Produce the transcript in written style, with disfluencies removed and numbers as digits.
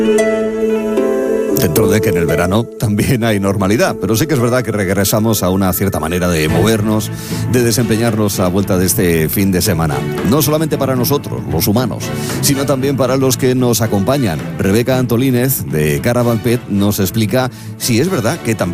Dentro de que en el verano también hay normalidad, pero sí que es verdad que regresamos a una cierta manera de movernos, de desempeñarnos a vuelta de este fin de semana. No solamente para nosotros, los humanos, sino también para los que nos acompañan. Rebeca Antolínez, de Caravan Pet, nos explica si es verdad que también